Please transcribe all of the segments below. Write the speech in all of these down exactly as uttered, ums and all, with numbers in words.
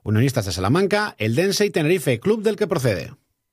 Unionistas de Salamanca, Eldense y Tenerife, club del que procede.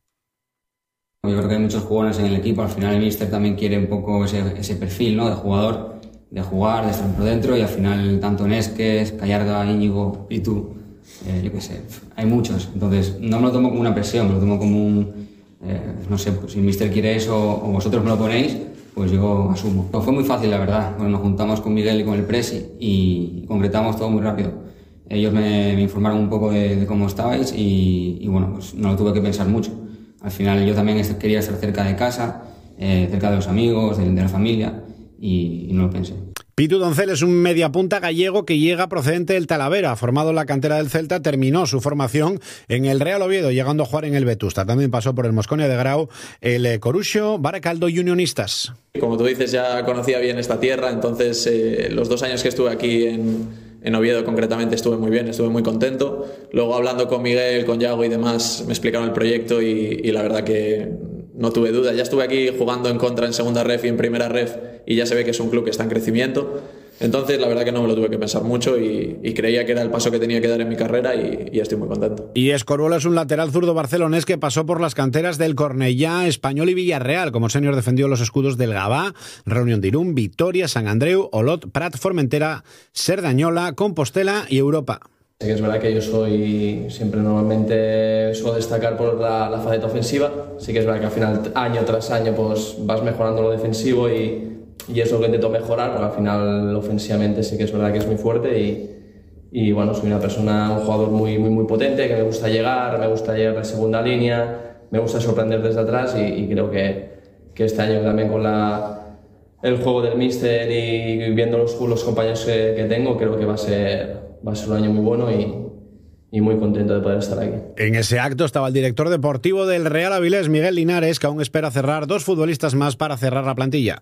Yo creo que hay muchos jugadores en el equipo, al final el míster también quiere un poco ese, ese perfil, ¿no?, de jugador, de jugar, de estar por dentro, y al final tanto Nesques, Callarga, Íñigo y tú, eh, yo qué sé, hay muchos. Entonces no me lo tomo como una presión, me lo tomo como un, eh, no sé, pues si el míster quiere eso o vosotros me lo ponéis, pues yo asumo. Fue muy fácil, la verdad. Bueno, nos juntamos con Miguel y con el Presi y concretamos todo muy rápido. Ellos me, me informaron un poco de, de cómo estabais y, y bueno, pues no lo tuve que pensar mucho. Al final yo también quería estar cerca de casa, eh, cerca de los amigos, de, de la familia, y, y no lo pensé. Pitu Doncel es un mediapunta gallego que llega procedente del Talavera. Formado en la cantera del Celta, terminó su formación en el Real Oviedo, llegando a jugar en el Vetusta. También pasó por el Mosconia de Grau, el Coruxo, Baracaldo y Unionistas. Como tú dices, ya conocía bien esta tierra, entonces eh, los dos años que estuve aquí en... En Oviedo concretamente estuve muy bien, estuve muy contento. Luego hablando con Miguel, con Yago y demás, me explicaron el proyecto y, y la verdad que no tuve duda. Ya estuve aquí jugando en contra en segunda ref y en primera ref y ya se ve que es un club que está en crecimiento. Entonces la verdad que no me lo tuve que pensar mucho y, y creía que era el paso que tenía que dar en mi carrera y, y estoy muy contento. Y Escorbola es un lateral zurdo barcelonés que pasó por las canteras del Cornellá, Español y Villarreal. Como senior defendió los escudos del Gavá, Reunión de Irún, Vitoria, San Andreu, Olot, Prat, Formentera, Cerdañola, Compostela y Europa. Sí que es verdad que yo soy, siempre normalmente suelo destacar por la, la faceta ofensiva. Sí que es verdad que al final, año tras año, pues vas mejorando lo defensivo y Y eso es lo que intento mejorar, porque al final ofensivamente sí que es verdad que es muy fuerte y, y bueno, soy una persona, un jugador muy, muy, muy potente, que me gusta llegar, me gusta llegar de segunda línea, me gusta sorprender desde atrás y, y creo que, que este año también con la, el juego del míster y viendo los, los compañeros que, que tengo, creo que va a ser, va a ser un año muy bueno y y muy contento de poder estar aquí. En ese acto estaba el director deportivo del Real Avilés, Miguel Linares, que aún espera cerrar dos futbolistas más para cerrar la plantilla.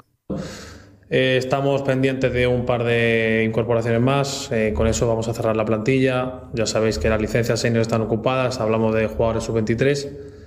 Eh, estamos pendientes de un par de incorporaciones más, eh, con eso vamos a cerrar la plantilla. Ya sabéis que las licencias senior están ocupadas, hablamos de jugadores sub veintitrés.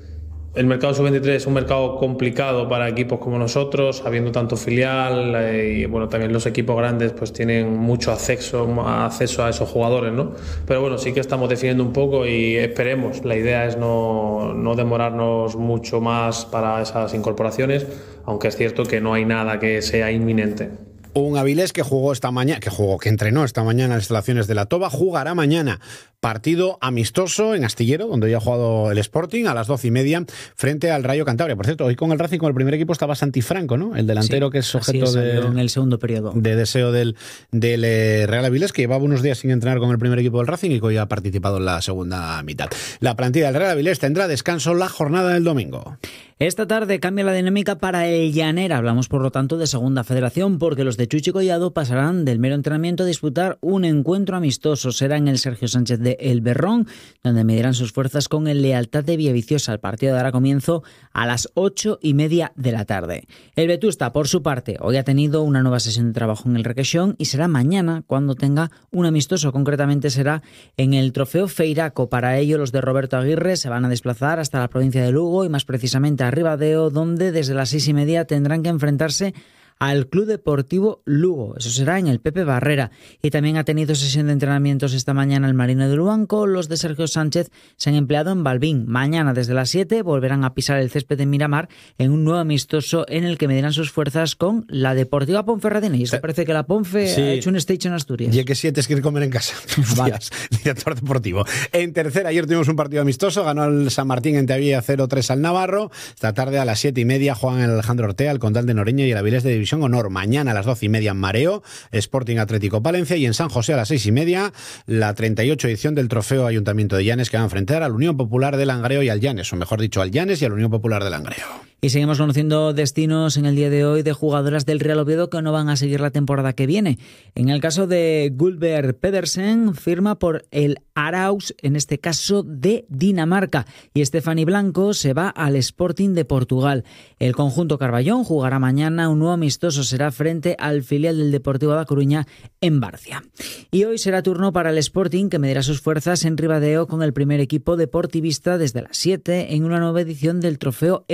El mercado sub veintitrés es un mercado complicado para equipos como nosotros, habiendo tanto filial eh, y bueno, también los equipos grandes pues tienen mucho acceso, acceso a esos jugadores, ¿no? Pero bueno, sí que estamos definiendo un poco y esperemos. La idea es no, no demorarnos mucho más para esas incorporaciones, aunque es cierto que no hay nada que sea inminente. Un Avilés que jugó esta mañana, que jugó, que entrenó esta mañana en las instalaciones de la Toba, jugará mañana partido amistoso en Astillero, donde ya ha jugado el Sporting, a las doce y media, frente al Rayo Cantabria. Por cierto, hoy con el Racing, con el primer equipo, estaba Santi Franco, ¿no? El delantero, sí, que es objeto es, de, en el segundo periodo. de deseo del, del eh, Real Avilés, que llevaba unos días sin entrenar con el primer equipo del Racing y que hoy ha participado en la segunda mitad. La plantilla del Real Avilés tendrá descanso la jornada del domingo. Esta tarde cambia la dinámica para el Llanera. Hablamos, por lo tanto, de Segunda Federación, porque los de Chuchi Collado pasarán del mero entrenamiento a disputar un encuentro amistoso. Será en el Sergio Sánchez de El Berrón, donde medirán sus fuerzas con el Lealtad de Villaviciosa. El partido dará comienzo a las ocho y media de la tarde. El Vetusta, por su parte, hoy ha tenido una nueva sesión de trabajo en el Requexón y será mañana cuando tenga un amistoso. Concretamente será en el Trofeo Feiraco. Para ello, los de Roberto Aguirre se van a desplazar hasta la provincia de Lugo y más precisamente a Ribadeo, donde desde las seis y media tendrán que enfrentarse al Club Deportivo Lugo. Eso será en el Pepe Barrera. Y también ha tenido sesión de entrenamientos esta mañana el Marino de Luanco. Los de Sergio Sánchez se han empleado en Balbín. Mañana desde las siete volverán a pisar el césped de Miramar en un nuevo amistoso en el que medirán sus fuerzas con la Deportiva Ponferradina. Y eso parece que la Ponfe sí. ha hecho un stage en Asturias. Y que siete es que ir a comer en casa. Vale. Director deportivo. En tercera, ayer tuvimos un partido amistoso. Ganó el San Martín en Teavía cero tres al Navarro. Esta tarde a las siete y media juegan el Alejandro Ortea, el Condal de Noreña y el Avilés de División Honor. Mañana a las doce y media en Mareo, Sporting Atlético Palencia, y en San José a las seis y media la treinta y ocho edición del Trofeo Ayuntamiento de Llanes, que va a enfrentar al Unión Popular de Langreo y al Llanes, o mejor dicho, al Llanes y al Unión Popular de Langreo. Y seguimos conociendo destinos en el día de hoy de jugadoras del Real Oviedo que no van a seguir la temporada que viene. En el caso de Gulbert Pedersen, firma por el Arauz, en este caso de Dinamarca, y Stephanie Blanco se va al Sporting de Portugal. El conjunto Carballón jugará mañana un nuevo amistoso, será frente al filial del Deportivo de La Coruña en Barcia. Y hoy será turno para el Sporting, que medirá sus fuerzas en Ribadeo con el primer equipo deportivista desde las siete en una nueva edición del Trofeo Emma Cuervo.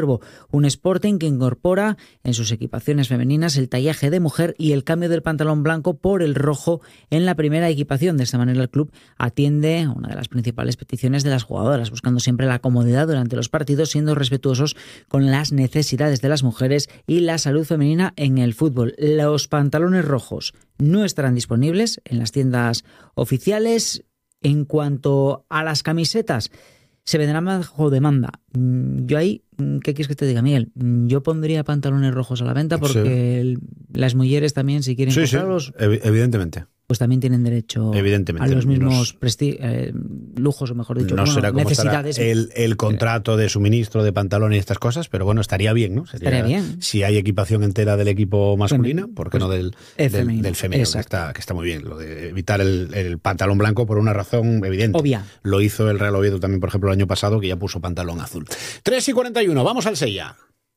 Cuervo, un Sporting que incorpora en sus equipaciones femeninas el tallaje de mujer y el cambio del pantalón blanco por el rojo en la primera equipación. De esta manera el club atiende a una de las principales peticiones de las jugadoras, buscando siempre la comodidad durante los partidos, siendo respetuosos con las necesidades de las mujeres y la salud femenina en el fútbol. Los pantalones rojos no estarán disponibles en las tiendas oficiales. En cuanto a las camisetas, se venderán bajo demanda. Yo ahí, ¿qué quieres que te diga, Miguel? Yo pondría pantalones rojos a la venta porque sí. el, las mujeres también, si quieren sí, comprarlos, sí, evidentemente, pues también tienen derecho evidentemente, a los mismos nos, presti- eh, lujos, o mejor dicho, no bueno, será como necesidades. El, el contrato de suministro de pantalones y estas cosas, pero bueno, estaría bien, ¿no? Sería, estaría bien. Si hay equipación entera del equipo masculino, ¿por qué pues, no del, del femenino? Del femenino que, está, que está muy bien. Lo de evitar el, el pantalón blanco por una razón evidente. Obvia. Lo hizo el Real Oviedo también, por ejemplo, el año pasado, que ya puso pantalón azul. tres y cuarenta y uno, vamos al Sella.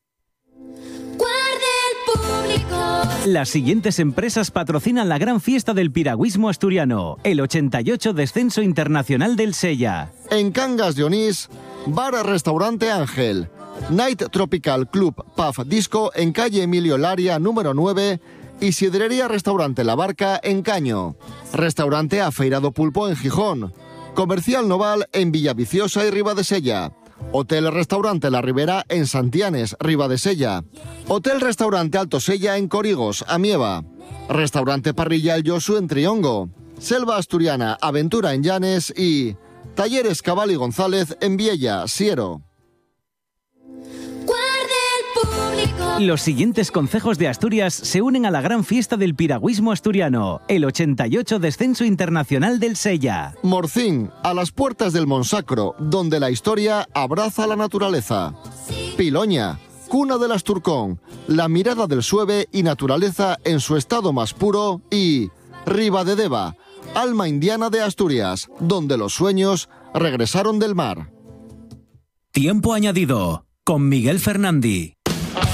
Las siguientes empresas patrocinan la gran fiesta del piragüismo asturiano, el ochenta y ocho Descenso Internacional del Sella. En Cangas de Onís, Bar Restaurante Ángel, Night Tropical Club Puff Disco en calle Emilio Laria número nueve y Sidrería Restaurante La Barca en Caño. Restaurante Afeirado Pulpo en Gijón, Comercial Noval en Villaviciosa y Ribadesella. Hotel Restaurante La Ribera en Santianes, Ribadesella. Hotel Restaurante Alto Sella en Corigos, Amieva. Restaurante Parrilla El Yosu en Triongo. Selva Asturiana Aventura en Llanes y Talleres Cabal y González en Viella, Siero. Los siguientes concejos de Asturias se unen a la gran fiesta del piragüismo asturiano, el ochenta y ocho Descenso Internacional del Sella. Morcín, a las puertas del Monsacro, donde la historia abraza la naturaleza. Piloña, cuna del Asturcón, la mirada del Sueve y naturaleza en su estado más puro. Y Ribadedeva, alma indiana de Asturias, donde los sueños regresaron del mar. Tiempo añadido, con Miguel Fernandi.